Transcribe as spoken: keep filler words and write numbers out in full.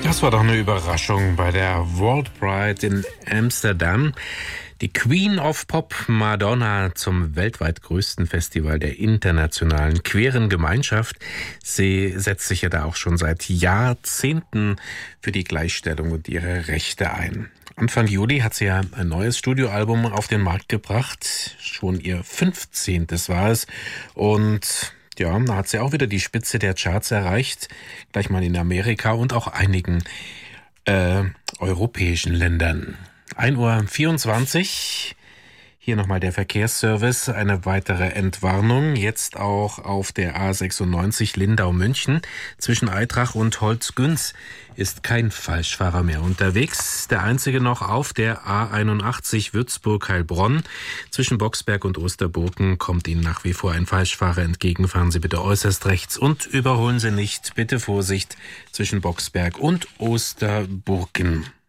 Das war doch eine Überraschung bei der World Pride in Amsterdam. Die Queen of Pop, Madonna, zum weltweit größten Festival der internationalen queeren Gemeinschaft. Sie setzt sich ja da auch schon seit Jahrzehnten für die Gleichstellung und ihre Rechte ein. Anfang Juli hat sie ja ein neues Studioalbum auf den Markt gebracht. Schon ihr fünfzehntes war es. Und ja, da hat sie auch wieder die Spitze der Charts erreicht. Gleich mal in Amerika und auch einigen äh, europäischen Ländern. ein Uhr vierundzwanzig. Hier nochmal der Verkehrsservice. Eine weitere Entwarnung. Jetzt auch auf der A sechsundneunzig Lindau-München. Zwischen Aitrach und Holzgünz ist kein Falschfahrer mehr unterwegs. Der einzige noch auf der A einundachtzig Würzburg-Heilbronn. Zwischen Boxberg und Osterburgen kommt Ihnen nach wie vor ein Falschfahrer entgegen. Fahren Sie bitte äußerst rechts und überholen Sie nicht. Bitte Vorsicht zwischen Boxberg und Osterburgen.